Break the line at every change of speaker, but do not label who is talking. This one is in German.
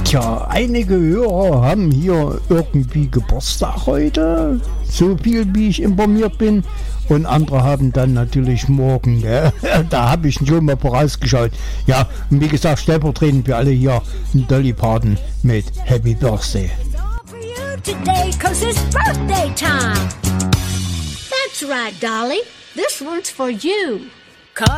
Tja, einige Hörer haben hier irgendwie Geburtstag heute, so viel wie ich informiert bin. Und andere haben dann natürlich morgen, gell? Da habe ich schon mal vorausgeschaut. Ja, und wie gesagt, stellvertretend für alle hier einen Dolly Parton mit Happy Birthday.
Today, 'cause it's birthday time. That's right, Dolly. This one's for you.